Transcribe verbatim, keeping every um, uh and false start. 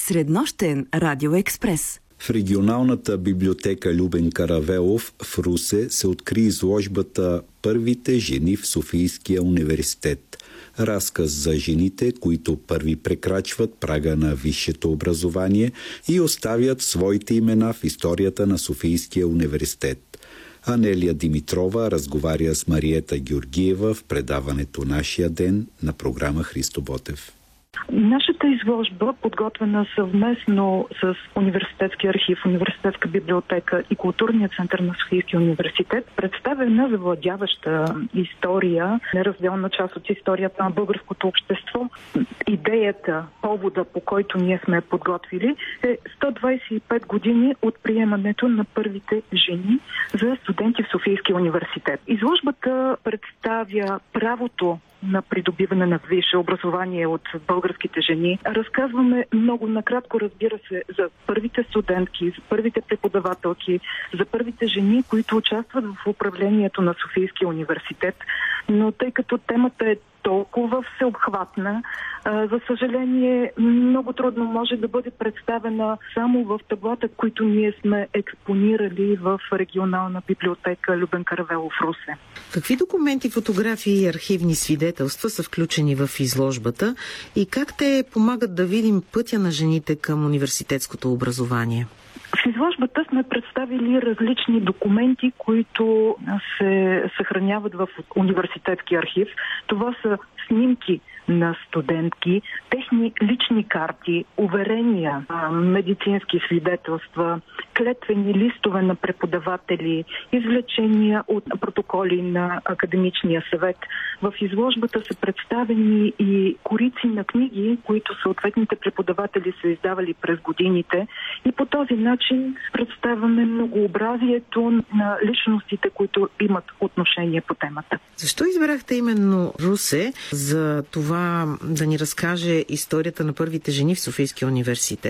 Среднощен радиоекспрес. В регионалната библиотека Любен Каравелов в Русе се откри изложбата «Първите жени в Софийския университет». Разказ за жените, които първи прекрачват прага на висшето образование и оставят своите имена в историята на Софийския университет. Анелия Димитрова разговаря с Мариета Георгиева в предаването «Нашия ден» на програма Христо Ботев. Нашата изложба, подготвена съвместно с Университетския архив, Университетска библиотека и Културния център на Софийския университет, представя една завладяваща история, неразделна част от историята на българското общество. Идеята, повода, по който ние сме подготвили, е сто двадесет и пет години от приемането на първите жени за студенти в Софийския университет. Изложбата представя правото на придобиване на висше образование от българските жени. Разказваме много накратко, разбира се, за първите студентки, за първите преподавателки, за първите жени, които участват в управлението на Софийския университет. Но тъй като темата е толкова всеобхватна, за съжаление, много трудно може да бъде представена само в таблата, които ние сме експонирали в регионална библиотека Любен Каравелов в Русе. Какви документи, фотографии и архивни свидетелства са включени в изложбата и как те помагат да видим пътя на жените към университетското образование? В изложбата сме представили различни документи, които се съхраняват в университетски архив. Това са снимки на студентки, техни лични карти, уверения, медицински свидетелства, клетвени листове на преподаватели, извлечения от протоколи на академичния съвет. В изложбата са представени и корици на книги, които съответните преподаватели са издавали през годините, и по този начин представяме многообразието на личностите, които имат отношение по темата. Защо избрахте именно Русе за това да ни разкаже историята на първите жени в Софийския университет?